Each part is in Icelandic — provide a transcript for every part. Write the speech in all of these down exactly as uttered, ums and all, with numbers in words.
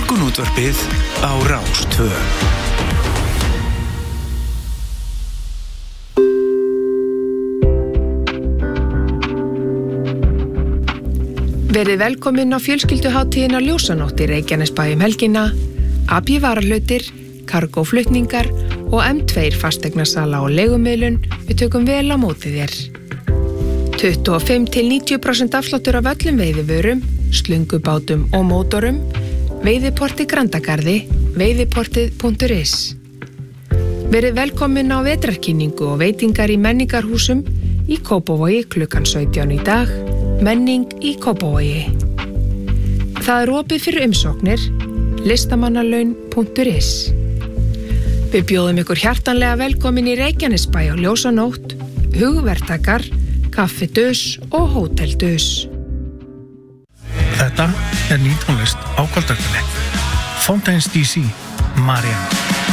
Morgunútvarpið á Rás tvö. Verið velkomin á fjölskylduhátíðina Ljósanótt í Reykjanesbæ um helgina, A B varahlutir, kargóflutningar og M tvö fasteignasala og leigumiðlun. Við tökum vel á móti þér. tuttugu og fimm til níutíu prósent afsláttur af öllum veiðivörum, slungubátum og mótorum. Veiðiporti Grandagarði, veiðiportið punktur is. Verið velkomin á vetrarkynningu og veitingar í menningarhúsum í Kópavogi klukkan sautján í dag. Menning í Kópavogi. Það er opið fyrir umsóknir, listamannalaun punktur is. Við bjóðum ykkur hjartanlega velkomin í Reykjanesbæ á Ljósanótt, hugverktakar, Kaffi Dus og Hótel Dus. Þetta er ný tónlist á kvöldvaktinni. Fountains D C, Marianne.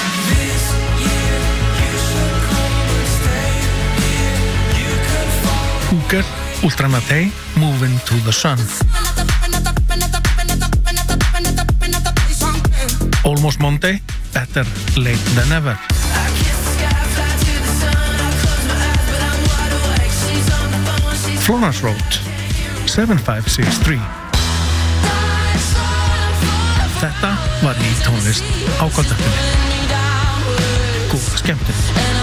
Húker, Ultramatei, Moving to the Sun. Almost Monday, Better Late Than Ever. Florence Road, seven five six three. Þetta var ný tónlist á kvöldvaktinni. Góða skemmtun.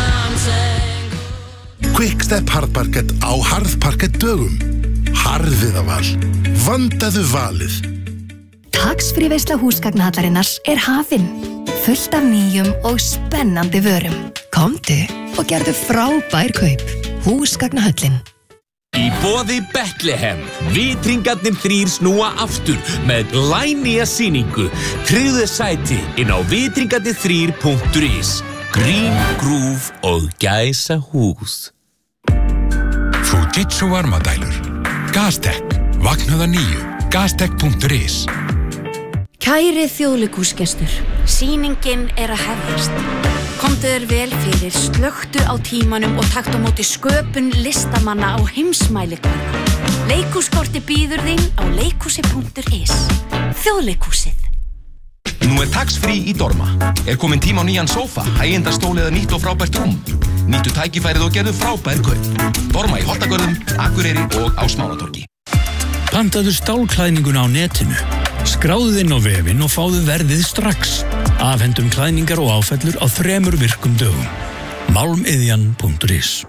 Quickstep Hardparkett á Harðparkett dögum. Harðiðaval. Vandaðu valið. Tax-free veisla húsgagnahallarinnar er hafin. Fullt af nýjum og spennandi vörum. Komdu og gerðu frábær kaup. Húsgagnahöllin. Í boði Bethlehem, vitringarnir þrír snúa aftur með glænýja sýningu. Tryggðu sæti inn á vitringarnir þrír punktur is. Grín, grúf og gæsa hús. Fujitsu varmadælur. Gastek, vaknaða nýju. Gastek punktur is. Kæri þjóðleikhúsgestur, sýningin er að hefjast. Komdu þér vel fyrir, slökktu á tímanum og taktu á móti sköpun listamanna á heimsmælikvarða. Leikhúskorti býður þín á leikhúsi punktur is. Þjóðleikhúsið. Nú er tax-free í Dorma. Er komin tíma á nýjan sófa, hægindastól eða nýtt og frábært rúm. Nýttu tækifærið og gerðu frábær kaup. Dorma í Holtagörðum, Akureyri og á Smáratorgi. Pantaðu stálklæðninguna á netinu. Skráðu inn á vefinn og fáðu verðið strax. Afhendum klæðningar og áfellur á þremur virkum dögum. Málmiðjan punktur is.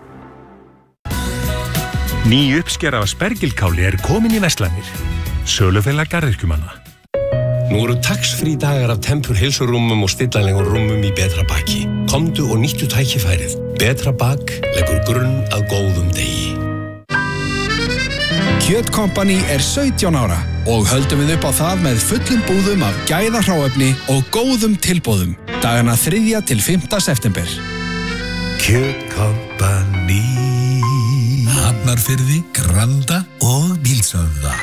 Ný uppskera af spergilkáli er komin í verslanir. Sölufélag garðyrkjumanna. Nú eru tax-free dagar af Tempur heilsurúmum og stillanlegum rúmum í Betra Baki. Komdu og nýttu tækifærið. Betra Bak leggur grunn að góðum degi. Kjötkompani er sautján ára og höldum við upp á það með fullum búðum af gæðahráefni og góðum tilboðum dagana þriðja til fimmta september. Kjötkompani. Hafnarfirði, Granda og Bílshöfða.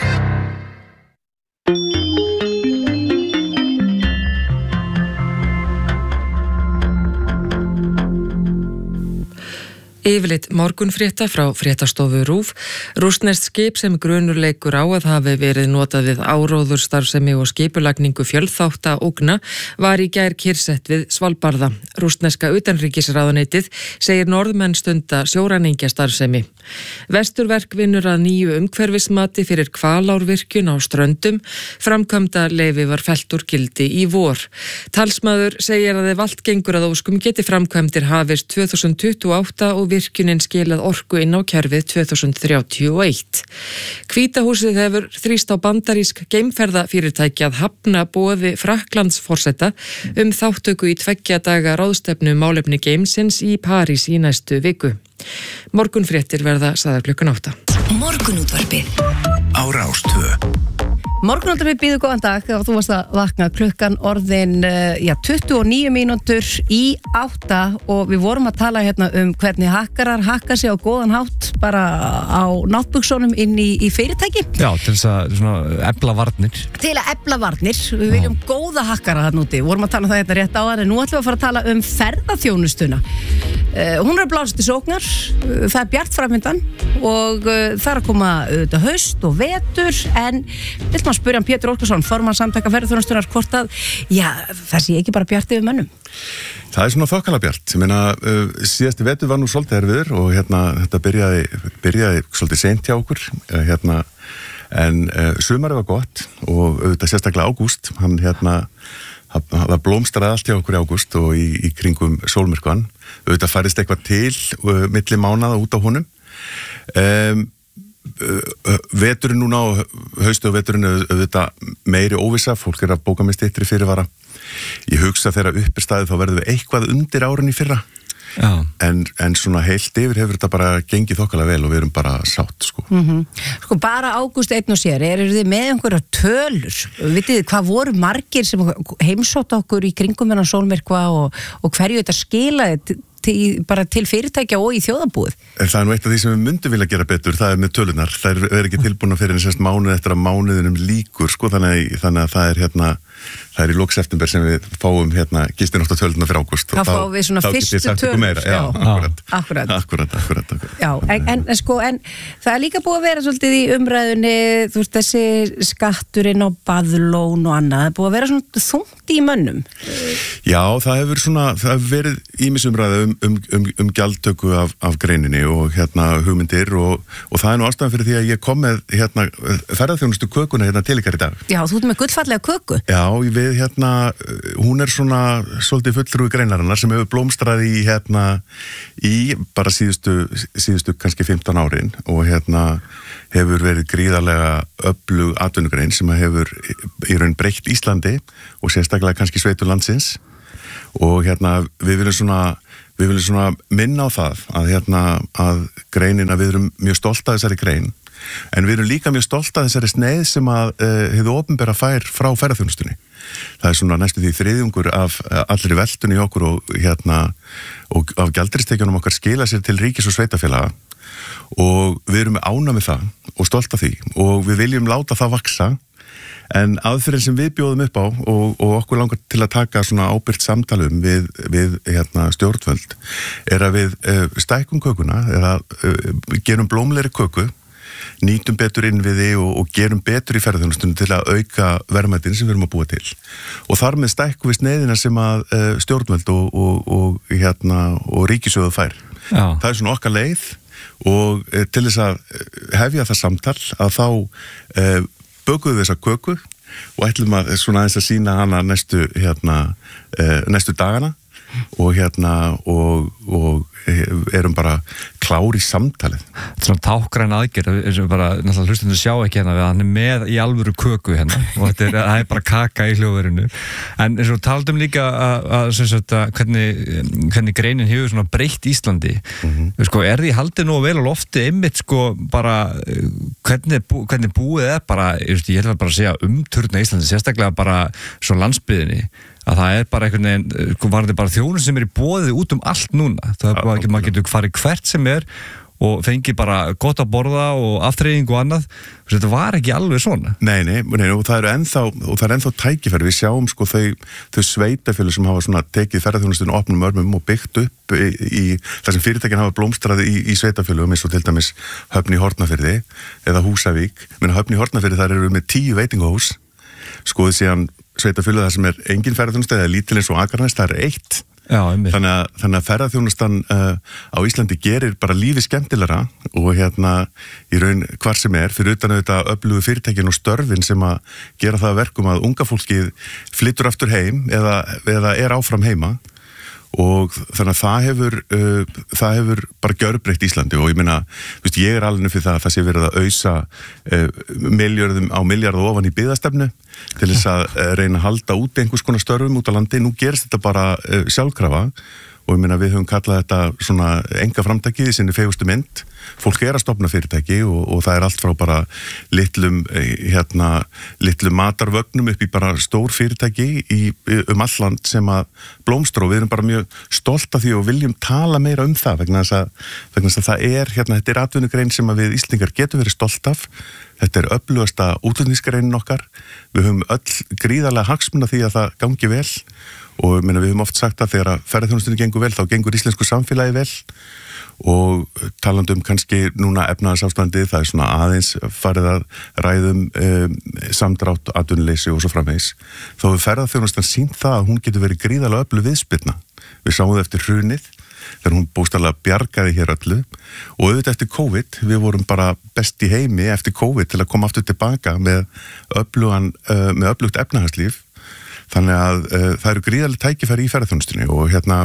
Yfirleitt morgunfrétta frá fréttastofu RÚV. Rússneskt skip sem grunur leikur á að hafi verið notað við áróður starfsemi og skipulagningu fjölþátta ógna var í gær kyrrsett við Svalbarða. Rússneska utanríkisráðuneytið segir Norðmenn stunda sjóræningja starfsemi. Vesturverk vinnur að nýju umhverfismati fyrir Hvalárvirkjun á Ströndum. Framkvæmda leyfi var fellt úr gildi í vor. Talsmaður segir að ef allt gengur að óskum geti framkvæmdir hafist tvö þúsund tuttugu og átta og virkjunin skilað orku inn á kerfið tvö þúsund þrjátíu og eitt. Hvíta húsið hefur þrýst á bandarísk geimferðafyrirtæki að hafna boði Frakklandsforseta um þáttöku í tveggja daga ráðstefnu málefni geimsins í París í næstu viku. Morgunfréttir verða sagðar klukkan átta. Morgunútvarpið á Rás tvö. Morgunútvarpið býður góðan dag þegar þú varst að vakna klukkan orðin já, tuttugu og níu mínútur í átta og við vorum að tala hérna um hvernig hakkarar hakka sig á góðan hátt bara á náttbuxunum inn í, í fyrirtæki. Já, til þess að svona efla varnir. Til að efla varnir. Við viljum já. góða hakkara þarna úti. Við vorum að tala um það hérna rétt á það en nú ætlum við að fara að tala um ferðaþjónustuna. Uh, hún er að blása til sóknar, uh, það er bjart framöndan og uh, það er að koma auðvitað haust og vetur en vilt maður spyrja hann Pétur Óskarsson, formann samtaka ferðaþjónustunnar, hvort að já, það sé ekki bara bjart yfir mönnum. Það er svona þokkala bjart, ég meina uh, síðasti vetur var nú svolítið erfiður og hérna þetta byrjaði, byrjaði svolítið seint hjá okkur uh, hérna, en uh, sumarið var gott og auðvitað sérstaklega ágúst, hann hérna það blómstraði allt hjá okkur í ágúst og í, í kringum sólmyrkvan auðvitað færist eitthvað til uh, milli mánaða út á honum um, uh, veturinn núna og haustu og veturinn auðvitað meiri óvissa, fólk er að bóka með styttri fyrirvara. Ég hugsa þegar upp er staðið þá verðum við eitthvað undir árun í fyrra en, en svona heilt yfir hefur þetta bara gengið þokkalega vel og við erum bara sátt sko. Mm-hmm. Sko bara ágúst einn og sér, eru þið með einhverja tölur? Vitið þið hvað voru margir sem heimsótt okkur í kringum hennar sólmyrkva og, og hverju þetta skilaði til, bara til fyrirtækja og í þjóðarbúið? Það er nú eitt af því sem við myndum vilja gera betur, það er með tölunar. Það er ekki tilbúin að fyrir en mánuð eftir að mánuðinum líkur, sko, þannig, þannig að það er hérna það er í lok september sem við fáum hérna gistinótt á töluna fyrir ágúst. Þá fáum við svona fyrstu tölur. Já, akkurat. Akkurat. Akkurat, akkurat, akkurat. Já, en, en, en sko, en það er líka búið að vera svolítið í umræðunni, þú veist, þessi skatturinn á baðlón og annað, það er búið að vera svona þungt í mönnum. Já, það hefur svona, það hefur verið ýmis umræða um, um, um, um gjaldtöku af, af greininni og hérna hugmyndir og, og það er nú ástæðan fyrir því að ég kom með hérna ferðaþjónustu kökuna hérna til ykkar í dag. Já, þú ert með gullfallega köku. Já, við hérna, hún er svona svolítið fulltrúi greinarinnar sem hefur blómstrað í hérna, í bara síðustu, síðustu kannski fimmtán árin og hérna hefur verið gríðarlega öflug atvinnugrein sem hefur í raun breytt Íslandi og sérstaklega kannski sveitur landsins og hérna við viljum svona við viljum svona minna á það að hérna að greinin að við erum mjög stolt af þessari grein en við erum líka mjög stolt af þessari sneið sem að uh, hefðu opinbera fær frá ferðaþjónustunni. Það er svona næstu því þriðjungur af allri veltunni í okkur og hérna og af gjaldristekjunum okkar skila sér til ríkis og sveitafélaga og við erum ánægð með það og stolt af því og við viljum láta það vaksa en aðferðin sem við bjóðum upp á og, og okkur langar til að taka svona ábyrgt samtalum við, við hérna, stjórnvöld er að við uh, stækkum kökuna eða uh, gerum blómlegri köku nýtum betur innviði og, og gerum betur í ferðarþjónustunni til að auka verðmætin sem við erum að búa til og þar með stækkum við sneiðina sem að uh, stjórnvöld og, og, og, hérna, og ríkissjóðu fær. Já. Það er svona okkar leið og uh, til þess að hefja það samtal að þá uh, bökuðum við þessa köku og ætlum að svona aðeins að sína hana næstu, hérna, uh, næstu dagana og hérna og, og erum bara klár í samtalið. Þetta er svona tákgræn aðgerð eins og bara náttúrulega hlustundu sjá ekki hérna við hann er með í alvöru köku hérna og þetta er, það er bara kaka í hljóðverinu en eins og taldum líka að, að, að, að hvernig, hvernig greinin hefur svona breytt Íslandi mm-hmm. sko, er því haldið nú vel á lofti einmitt sko bara hvernig, bú, hvernig búið er bara ég ætla bara að segja umturna Íslandi sérstaklega bara svo landsbyðinni að það er bara einhvern veginn, sko var þetta bara þjónur sem er í boðið út um allt núna það er bara, maður getur farið hvert sem er og fengið bara gott að borða og aftreying og annað, þetta var ekki alveg svona. Nei, nei, nei og það eru ennþá, og það er ennþá tækifæri, við sjáum sko þau, þau sveitafélög sem hafa svona tekið ferðarþjónustuna opnum örmum og byggt upp í, í það sem fyrirtækin hafa blómstraði í, í sveitafélögum eins og til dæmis Höfn í Hortnafirði eða Húsavík, menn Höfn í Hortnafirði þar eru við með tíu veitingahús, skoðið síðan sveitafélög þar sem er engin ferðarþjónusta eða lítil eins og Akranesi, það er eitt. Já, þannig, að, þannig að ferðarþjónustan uh, á Íslandi gerir bara lífi skemmtilegra og hérna í raun hvar sem er, fyrir utan auðvitað öflugu fyrirtækin og störfin sem að gera það verkum að unga fólkið flyttur aftur heim eða, eða er áfram heima og þannig að það hefur uh, það hefur bara gjörbreytt Íslandi og ég meina, þú veist, ég er alveg fyrir það að það sé verið að ausa uh, miljörðum á miljörðu ofan í byggðastefnu til þess að uh, reyna að halda út einhvers konar störfum út á landi, nú gerist þetta bara uh, sjálfkrafa og ég meina við höfum kallað þetta svona enga framtækið í sinni fegustu mynd, fólk er að stofna fyrirtæki og, og það er allt frá bara litlum, hérna, litlum matarvögnum upp í bara stór fyrirtæki í, um all land sem að blómstra og við erum bara mjög stolt af því og viljum tala meira um það vegna þess að, vegna þess að það er, hérna, þetta er atvinnugrein sem að við Íslendingar getum verið stolt af Þetta er öflugasta útflutningsgreinin okkar. Við höfum öll gríðarlega hagsmuna því að það gangi vel og meina, við höfum oft sagt að þegar ferðaþjónustunni gengur vel, þá gengur íslensku samfélagi vel og talandi um kannski núna efnahagsástandið, það er svona aðeins farið að ræðum um, samdrátt, atvinnuleysi og svo framvegis. Þá hefur ferðaþjónustan sýnt það að hún getur verið gríðarlega öflug viðspyrna. Við sáum það eftir hrunið, þegar hún bókstaflega bjargaði hér öllu og auðvitað eftir COVID, við vorum bara best í heimi eftir COVID til að koma aftur tilbaka með öflugan, uh, með öflugt efnahagslíf. Þannig að uh, það eru gríðarlega tækifæri í ferðaþjónustunni og hérna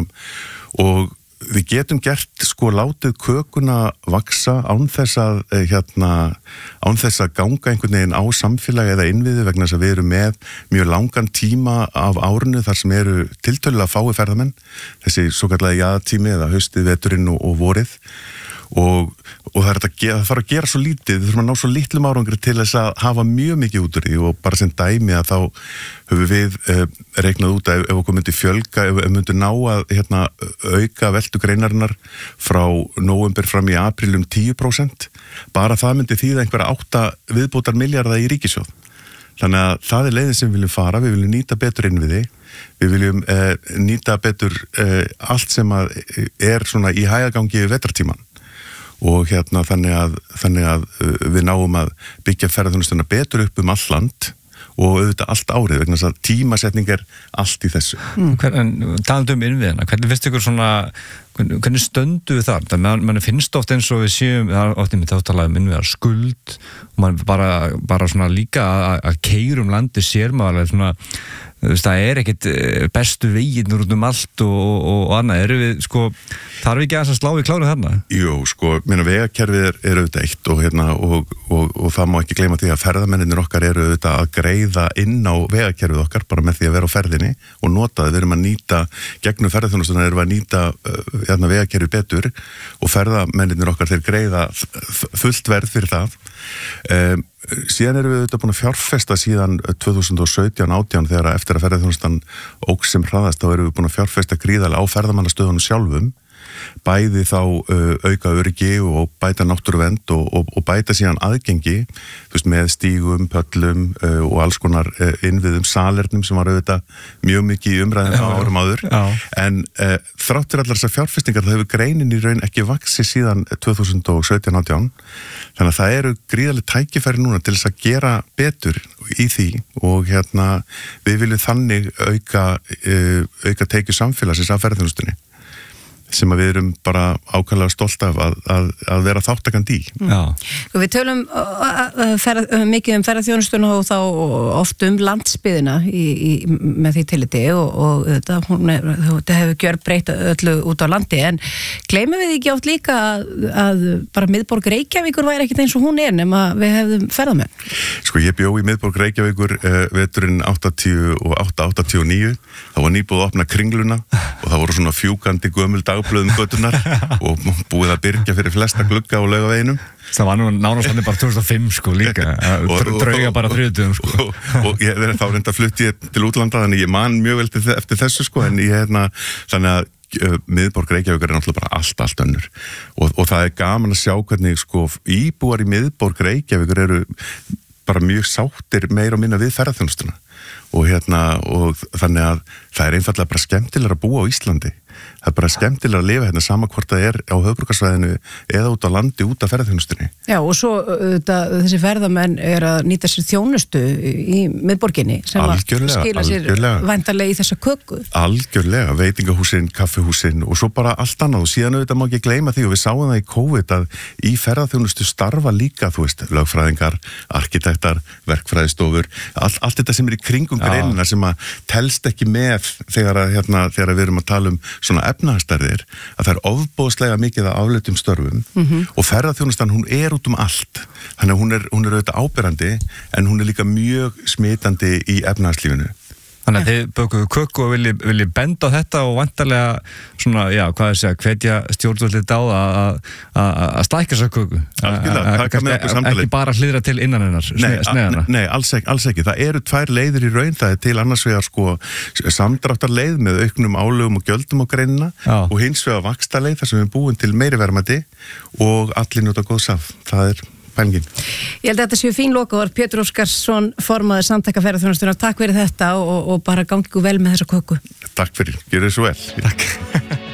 og við getum gert sko látið kökuna vaksa án þess að hérna, án þess að ganga einhvern veginn á samfélagi eða innviði vegna þess að við erum með mjög langan tíma af árinu þar sem eru tiltölulega fái ferðamenn, þessi svo kallega jaðartími eða haustið, veturinn og, og vorið og, og það, er að gera, það þarf að gera svo lítið, við þurfum að ná svo lítlum árangri til þess að hafa mjög mikið út úr því og bara sem dæmi að þá höfum við eh, reiknað út að ef, ef okkur myndi fjölga, ef, ef myndi ná að hérna, auka veltu greinarinnar frá nóvember fram í apríl um tíu prósent, bara það myndi þýða einhverja átta viðbótar milljarða í ríkissjóð. Þannig að það er leiðin sem við viljum fara, við viljum nýta betur innviði, við viljum eh, nýta betur eh, allt sem að er svona í hægagangi við vetrartíman. Og hérna þannig að, þannig að við náum að byggja ferðaþjónustuna betur upp um all land og auðvitað allt árið vegna þess að tímasetning er allt í þessu. Mm. Hvern, talandi um innviðina, hvernig finnst ykkur svona, hvernig stöndu við þar? Man, man finnst oft eins og við séum, það er oft í mitt átalað um innviðar skuld og man bara, bara svona líka að, að keyrum landi sér maður svona, það er ekkit bestu veginnur út um allt og, og, og annað, eru við, sko, þarf við ekki að slá í kláru þarna? Jú, sko, minna vegakerfið er, er auðvitað eitt og, hérna, og, og, og það má ekki gleyma því að ferðamennir okkar eru auðvitað að greiða inn á vegakerfið okkar bara með því að vera á ferðinni og nota það, við erum að nýta, gegnum ferðaþjónustuna erum við að nýta hérna, vegakerfið betur og ferðamennir okkar þeir greiða fullt verð fyrir það. Um, síðan erum við auðvitað búin að fjárfesta síðan tvö þúsund og sautján átján þegar eftir að ferðaþjónustan óx sem hraðast þá erum við búin að fjárfesta gríðarlega á ferðamannastöðunum sjálfum bæði þá uh, auka öryggi og bæta náttúruvernd og, og, og bæta síðan aðgengi þú veist, með stígum, pöllum uh, og alls konar uh, innviðum salernum sem var auðvitað mjög mikið í umræðin á árum áður já. En uh, þráttur allar þessar fjárfestingar það hefur greinin í raun ekki vaxið síðan tvö þúsund og sautján átján þannig að það eru gríðarlega tækifæri núna til þess að gera betur í því og hérna við viljum þannig auka, uh, auka tekju samfélagsins af ferðaþjónustunni sem að við erum bara ákvæmlega stolt af að, að, að vera þáttakandi í. Já. Við tölum ferð, mikið um ferðaþjónustuna og þá oft um landsbyðina í, í, með því tilliti og, og þetta, er, þetta hefur gjörbreytt öllu út á landi en gleymum við ekki oft líka að, að bara miðborg Reykjavíkur væri ekkert eins og hún er nema við hefðum ferðamenn. Sko ég bjó í miðborg Reykjavíkur uh, veturinn áttatíu og átta áttatíu og níu þá var nýbúið að opna Kringluna og það voru svona fjúkandi gömul dagblöðum göturnar og búið að byrgja fyrir flesta glugga á Laugaveginum. Það var nú nánast þannig bara tvö þúsund og fimm sko líka, drauga bara þriðjudöfum sko. Og, og, og ég verið þá reynda að flutti til útlanda þannig ég man mjög vel til, eftir þessu sko en ég hérna þannig að uh, miðborg Reykjavíkur er náttúrulega bara allt, allt önnur og, og það er gaman að sjá hvernig sko íbúar í miðborg Reykjavíkur eru bara mjög sáttir meira og minna við ferðaþjónustuna og hérna og þannig að það er einfallega bara skemmtilega að búa á Íslandi það er bara skemmtilega að lifa hérna sama hvort það er á höfuðborgarsvæðinu eða út á landi út af ferðaþjónustunni. Já og svo þetta, þessi ferðamenn er að nýta sér þjónustu í miðborginni sem algjörlega, að skila sér væntanlega í þessa köku. Algjörlega, veitingahúsin, kaffihúsin og svo bara allt annað og síðan auðvitað má ekki gleyma því og við sáum það í COVID að í ferðaþjónustu starfa líka þú veist, lögfræðingar, arkitektar, verkfræðistofur, all, allt þetta sem er í kringum greinina sem að telst ekki með þegar, að, hérna, þegar við erum að tala um svona efnahagstærðir að það er ofboðslega mikið að afleitum störfum mm-hmm. og ferðaþjónustan hún er út um allt þannig að hún er, hún er auðvitað áberandi en hún er líka mjög smitandi í efnahagslífinu. Þannig að þið bökuðu kökku og vilji, vilji benda á þetta og vantarlega svona, já, hvað er segja, hvetja stjórnvöldið á að að stækja þessa kökku. Ekki bara hlýðra til innan hennar, sneðana. Nei, alls ekki, alls ekki. Það eru tvær leiðir í raun, það er til annars vegar sko samdráttarleið með auknum álögum og gjöldum á greinina já. Og hins vegar vaxtaleið þar sem við búum til meiri verðmæti og allir njóta góðs af. Það er pælingin. Ég held að þetta séu fín lokaorð. Pétur Óskarsson, formaður Samtaka ferðaþjónustunnar, takk fyrir þetta og, og bara gangi ykkur vel með þessa köku. Takk fyrir, gjörðu svo vel. Takk.